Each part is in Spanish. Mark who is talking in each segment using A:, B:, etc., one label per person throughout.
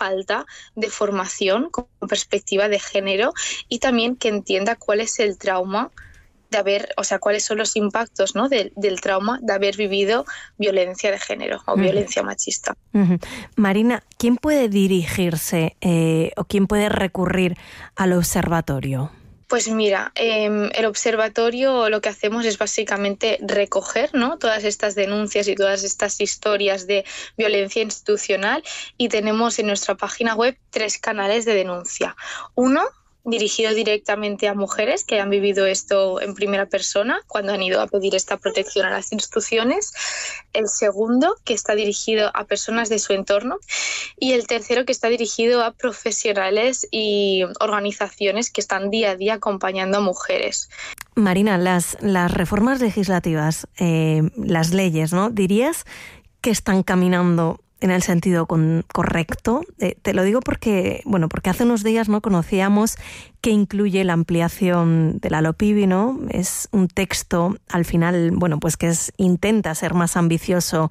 A: falta de formación con perspectiva de género y también que entienda cuál es el trauma de cuáles son los impactos, ¿no?, del trauma de haber vivido violencia de género o violencia machista.
B: Marina, ¿quién puede dirigirse o quién puede recurrir al observatorio?
A: Pues mira, el observatorio lo que hacemos es básicamente recoger, ¿no?, todas estas denuncias y todas estas historias de violencia institucional, y tenemos en nuestra página web 3 canales de denuncia. Uno, dirigido directamente a mujeres que han vivido esto en primera persona cuando han ido a pedir esta protección a las instituciones. El segundo, que está dirigido a personas de su entorno. Y el tercero, que está dirigido a profesionales y organizaciones que están día a día acompañando a mujeres.
B: Marina, las reformas legislativas, las leyes, ¿no?, ¿dirías que están caminando en el sentido correcto? Te lo digo porque hace unos días no conocíamos que incluye la ampliación de la LOPIBI, ¿no? Es un texto, al final, que intenta ser más ambicioso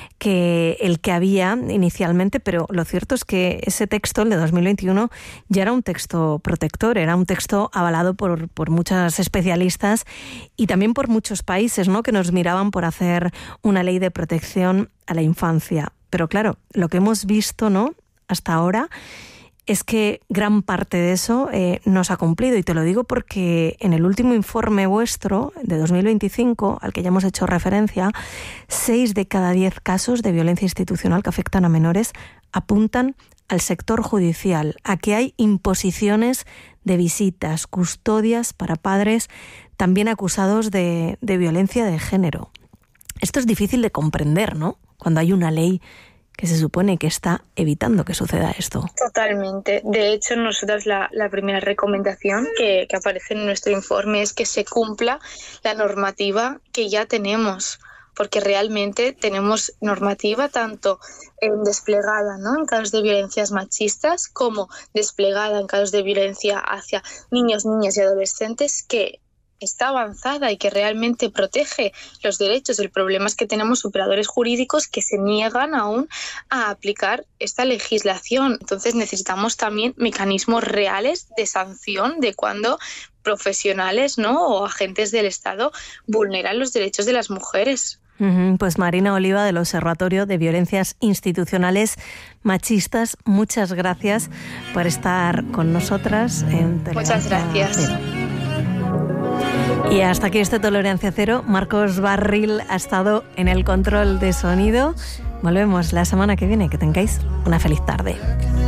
B: que el que había inicialmente, pero lo cierto es que ese texto, el de 2021, ya era un texto protector, era un texto avalado por muchas especialistas y también por muchos países, ¿no?, que nos miraban por hacer una ley de protección a la infancia. Pero claro, lo que hemos visto, ¿no?, hasta ahora es que gran parte de eso no se ha cumplido. Y te lo digo porque en el último informe vuestro, de 2025, al que ya hemos hecho referencia, 6 de cada 10 casos de violencia institucional que afectan a menores apuntan al sector judicial, a que hay imposiciones de visitas, custodias para padres también acusados de violencia de género. Esto es difícil de comprender, ¿no?, cuando hay una ley que se supone que está evitando que suceda esto.
A: Totalmente. De hecho, nosotros la primera recomendación que aparece en nuestro informe es que se cumpla la normativa que ya tenemos, porque realmente tenemos normativa tanto desplegada, ¿no?, en casos de violencias machistas como desplegada en casos de violencia hacia niños, niñas y adolescentes, que está avanzada y que realmente protege los derechos. El problema es que tenemos operadores jurídicos que se niegan aún a aplicar esta legislación. Entonces necesitamos también mecanismos reales de sanción de cuando profesionales, ¿no?, o agentes del Estado vulneran los derechos de las mujeres.
B: Pues Marina Oliva, del Observatorio de Violencias Institucionales Machistas, muchas gracias por estar con nosotras en Tolerancia
A: Muchas gracias.
B: Cero. Y hasta aquí Tolerancia Cero. Marcos Barril ha estado en el control de sonido. Volvemos la semana que viene. Que tengáis una feliz tarde.